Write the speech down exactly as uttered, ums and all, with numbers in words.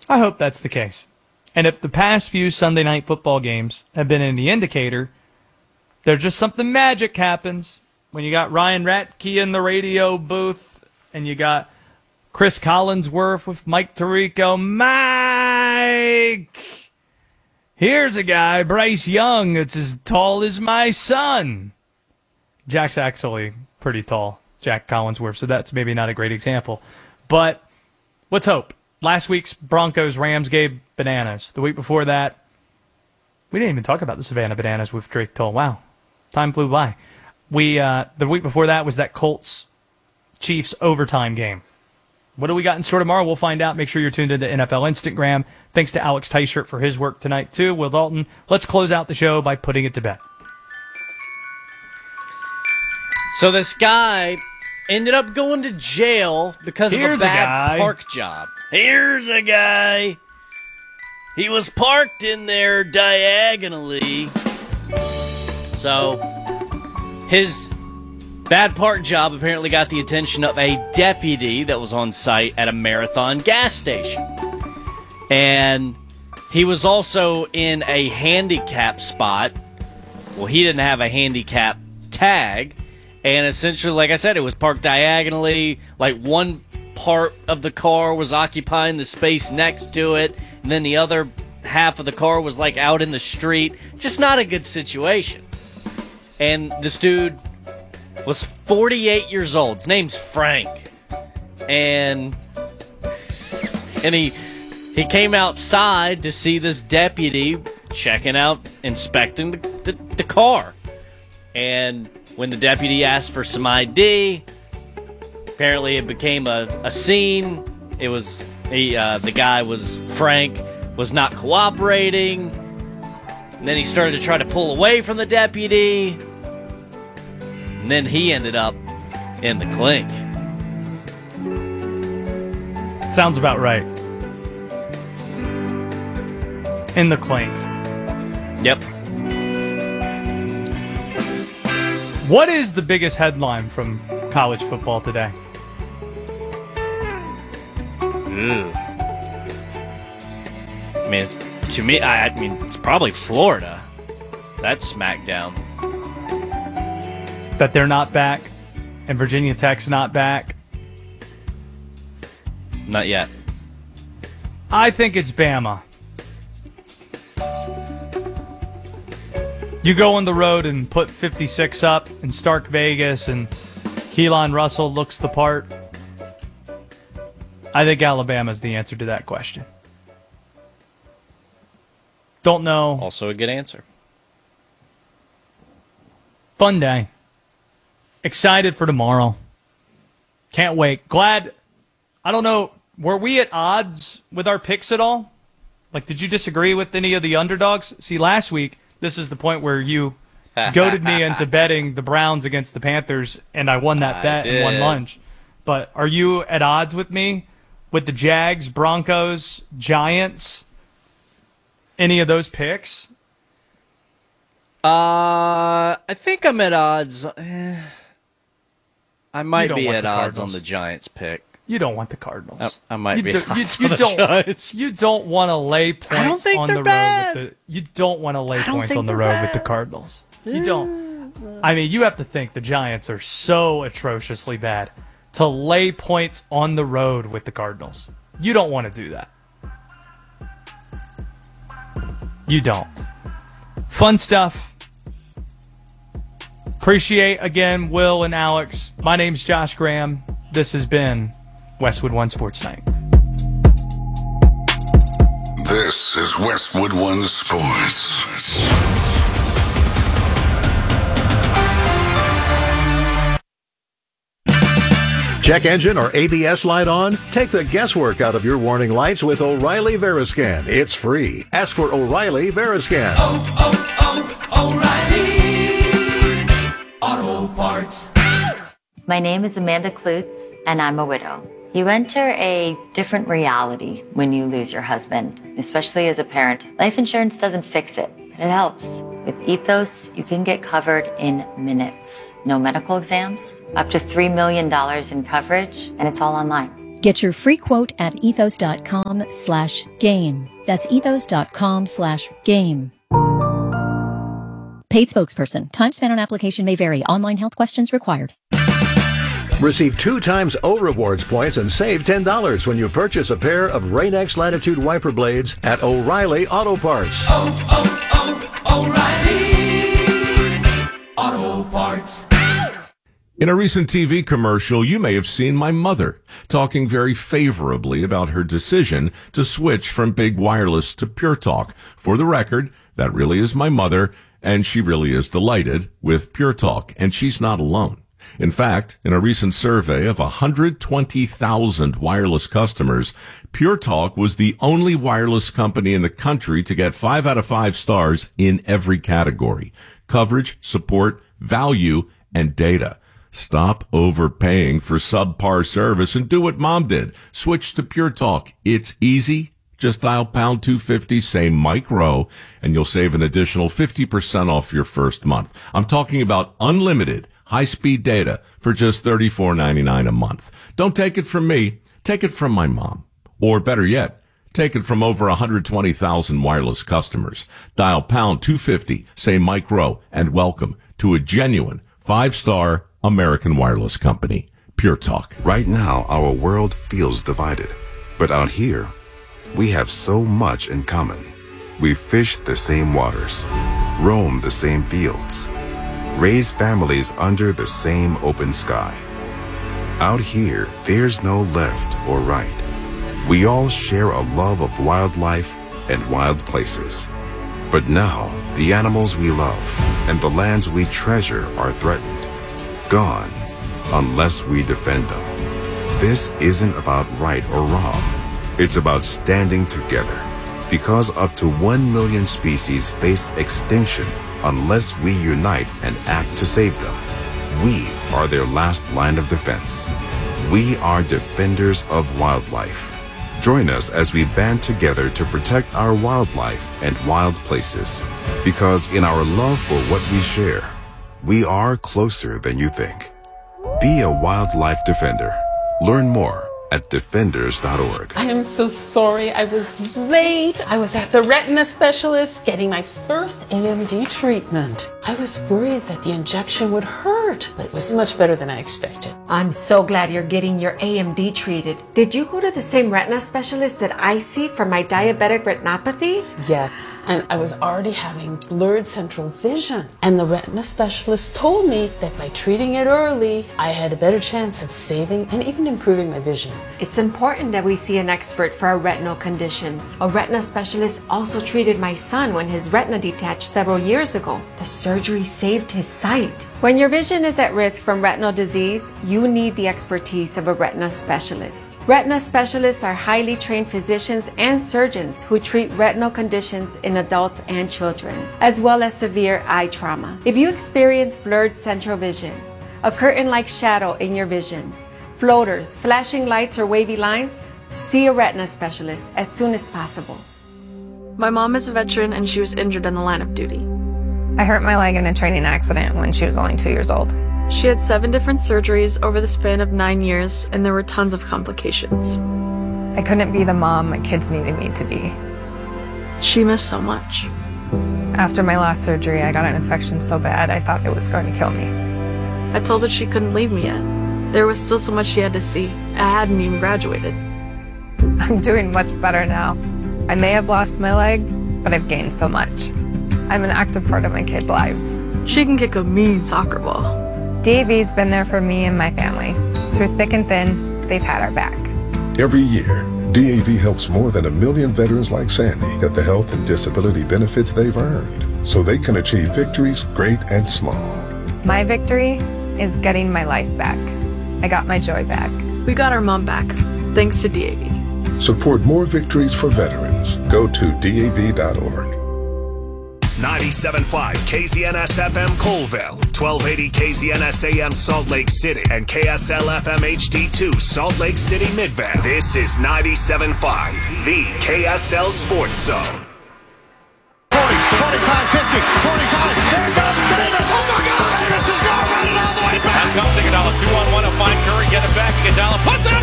I hope that's the case. And if the past few Sunday night football games have been any indicator, there's just something magic happens when you got Ryan Ratke in the radio booth and you got Chris Collinsworth with Mike Tirico. Mike! Here's a guy, Bryce Young, that's as tall as my son. Jack's actually pretty tall, Jack Collinsworth, so that's maybe not a great example. But let's hope. Last week's Broncos-Rams gave bananas. The week before that, we didn't even talk about the Savannah Bananas with Drake Toll. Wow, time flew by. We uh, the week before that was that Colts-Chiefs overtime game. What do we got in store tomorrow? We'll find out. Make sure you're tuned into N F L Instagram. Thanks to Alex Teichert for his work tonight, too. Will Dalton, let's close out the show by putting it to bed. So this guy ended up going to jail because Here's of a a bad guy. park job. Here's a guy. He was parked in there diagonally. So his bad park job apparently got the attention of a deputy that was on site at a Marathon gas station. And he was also in a handicap spot. Well, he didn't have a handicap tag. And essentially, like I said, it was parked diagonally. Like one part of the car was occupying the space next to it. And then the other half of the car was like out in the street. Just not a good situation. And this dude was forty-eight years old. His name's Frank. And and he he came outside to see this deputy checking out, inspecting the, the, the car. And when the deputy asked for some I D, apparently it became a, a scene. It was he, uh, the guy was Frank was not cooperating. And then he started to try to pull away from the deputy. And then he ended up in the clink. Sounds about right. In the clink. Yep. What is the biggest headline from college football today? Ugh. I mean, it's, to me, I, I mean, it's probably Florida. That's smackdown. That they're not back, and Virginia Tech's not back. Not yet. I think it's Bama. You go on the road and put fifty-six up in Stark Vegas, and Keelan Russell looks the part. I think Alabama's the answer to that question. Don't know. Also a good answer. Fun day. Excited for tomorrow. Can't wait. Glad. I don't know. Were we at odds with our picks at all? Like, did you disagree with any of the underdogs? See, last week, this is the point where you goaded me into betting the Browns against the Panthers, and I won that I bet did. and won lunch. But are you at odds with me with the Jags, Broncos, Giants? Any of those picks? Uh, I think I'm at odds. Eh, I might don't be want at the odds Cardinals. on the Giants pick. You don't want the Cardinals. I, I might you be do, at you, odds you on the don't, Giants. You don't want to lay points don't think on they're the bad. road with the. You don't want to lay I don't points think on the they're road bad. with the Cardinals. You don't. I mean, you have to think the Giants are so atrociously bad to lay points on the road with the Cardinals. You don't want to do that. You don't. Fun stuff. Appreciate, again, Will and Alex. My name's Josh Graham. This has been Westwood One Sports Night. This is Westwood One Sports. Check engine or A B S light on? Take the guesswork out of your warning lights with O'Reilly Veriscan. It's free. Ask for O'Reilly Veriscan. Oh, oh, oh, O'Reilly Auto Parts. My name is Amanda Klutz, and I'm a widow. You enter a different reality when you lose your husband, especially as a parent. Life insurance doesn't fix it, but it helps. With Ethos, you can get covered in minutes. No medical exams, up to three million dollars in coverage, and it's all online. Get your free quote at ethos.com slash game. That's ethos.com slash game. Paid spokesperson. Time spent on application may vary. Online health questions required. Receive two times O Rewards points and save ten dollars when you purchase a pair of Rain-X Latitude wiper blades at O'Reilly Auto Parts. Oh, oh, oh, O'Reilly Auto Parts. In a recent T V commercial, you may have seen my mother talking very favorably about her decision to switch from Big Wireless to Pure Talk. For the record, that really is my mother, and she really is delighted with Pure Talk, and she's not alone. In fact, in a recent survey of one hundred twenty thousand wireless customers, Pure Talk was the only wireless company in the country to get five out of five stars in every category: coverage, support, value, and data. Stop overpaying for subpar service and do what Mom did. Switch to Pure Talk. It's easy. Just dial pound two fifty, say Mike Rowe, and you'll save an additional fifty percent off your first month. I'm talking about unlimited high-speed data for just thirty-four ninety-nine a month. Don't take it from me. Take it from my mom. Or better yet, take it from over one hundred twenty thousand wireless customers. Dial pound two fifty, say Mike Rowe, and welcome to a genuine five-star American wireless company, Pure Talk. Right now, our world feels divided. But out here, we have so much in common. We fish the same waters, roam the same fields, raise families under the same open sky. Out here, there's no left or right. We all share a love of wildlife and wild places. But now, the animals we love and the lands we treasure are threatened. Gone, unless we defend them. This isn't about right or wrong. It's about standing together. Because up to one million species face extinction unless we unite and act to save them. We are their last line of defense. We are defenders of wildlife. Join us as we band together to protect our wildlife and wild places. Because in our love for what we share, we are closer than you think. Be a wildlife defender. Learn more at defenders dot org. I am so sorry I was late. I was at the retina specialist getting my first A M D treatment. I was worried that the injection would hurt, but it was much better than I expected. I'm so glad you're getting your A M D treated. Did you go to the same retina specialist that I see for my diabetic retinopathy? Yes, and I was already having blurred central vision. And the retina specialist told me that by treating it early, I had a better chance of saving and even improving my vision. It's important that we see an expert for our retinal conditions. A retina specialist also treated my son when his retina detached several years ago. The surgery saved his sight. When your vision is at risk from retinal disease, you need the expertise of a retina specialist. Retina specialists are highly trained physicians and surgeons who treat retinal conditions in adults and children, as well as severe eye trauma. If you experience blurred central vision, a curtain-like shadow in your vision, floaters, flashing lights, or wavy lines, see a retina specialist as soon as possible. My mom is a veteran and she was injured in the line of duty. I hurt my leg in a training accident when she was only two years old. She had seven different surgeries over the span of nine years, and there were tons of complications. I couldn't be the mom my kids needed me to be. She missed so much. After my last surgery, I got an infection so bad I thought it was going to kill me. I told her she couldn't leave me yet. There was still so much she had to see. I hadn't even graduated. I'm doing much better now. I may have lost my leg, but I've gained so much. I'm an active part of my kids' lives. She can kick a mean soccer ball. D A V's been there for me and my family. Through thick and thin, they've had our back. Every year, D A V helps more than a million veterans like Sandy get the health and disability benefits they've earned so they can achieve victories great and small. My victory is getting my life back. I got my joy back. We got our mom back, thanks to D A V. Support more victories for veterans. Go to D A V dot org. ninety-seven point five K Z N S F M Colville, twelve eighty K Z N S A M Salt Lake City, and K S L F M H D two Salt Lake City Midvale. This is ninety-seven point five, the K S L Sports Zone. forty, forty-five, fifty, forty-five, there goes Davis! Oh my God! Davis is going running all the way back! Now comes Iguodala, two on one to find Curry, get it back, Iguodala puts it up